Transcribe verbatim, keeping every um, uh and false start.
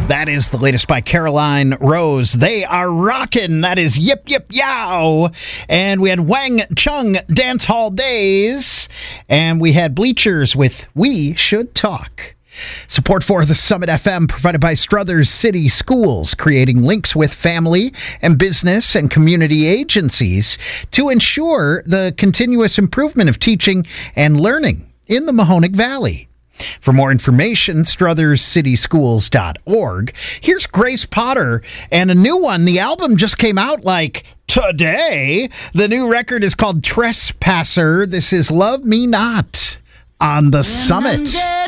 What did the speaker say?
That is the latest by Caroline Rose. They are rockin'. That is Yip Yip Yow. And we had Wang Chung Dance Hall Days. And we had Bleachers with We Should Talk. Support for the Summit F M provided by Struthers City Schools, creating links with family and business and community agencies to ensure the continuous improvement of teaching and learning in the Mahoning Valley. For more information, struthers city schools dot org. Here's Grace Potter and a new one. The album just came out like today. The new record is called Trespasser. This is Love Me Not on the Summit.